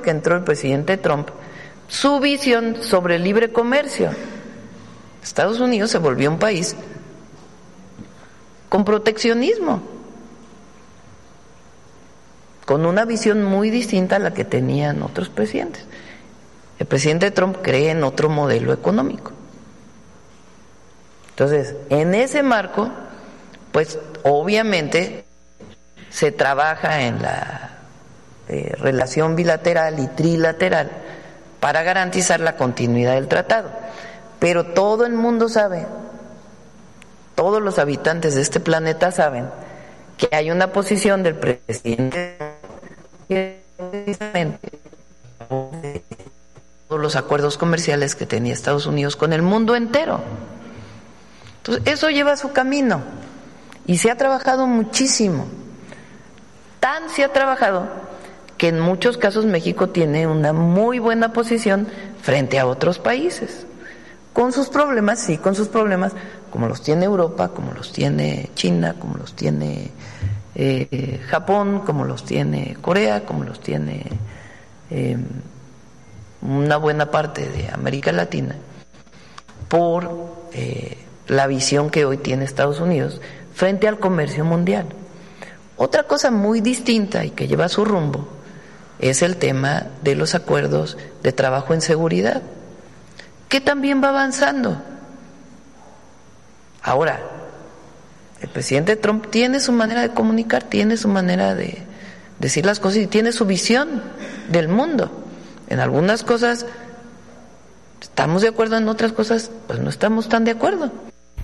que entró el presidente Trump, su visión sobre el libre comercio. Estados Unidos se volvió un país con proteccionismo, con una visión muy distinta a la que tenían otros presidentes. El presidente Trump cree en otro modelo económico. Entonces, en ese marco, pues obviamente se trabaja en la relación bilateral y trilateral para garantizar la continuidad del tratado. Pero todo el mundo sabe, todos los habitantes de este planeta saben que hay una posición del presidente que precisamente todos los acuerdos comerciales que tenía Estados Unidos con el mundo entero. Entonces, eso lleva su camino y se ha trabajado muchísimo. Tan se ha trabajado que en muchos casos México tiene una muy buena posición frente a otros países, con sus problemas, sí, con sus problemas, como los tiene Europa, como los tiene China, como los tiene Japón, como los tiene Corea, como los tiene una buena parte de América Latina, por la visión que hoy tiene Estados Unidos frente al comercio mundial. Otra cosa muy distinta y que lleva su rumbo es el tema de los acuerdos de trabajo en seguridad, que también va avanzando. Ahora, el presidente Trump tiene su manera de comunicar, tiene su manera de decir las cosas y tiene su visión del mundo. En algunas cosas estamos de acuerdo, en otras cosas pues no estamos tan de acuerdo.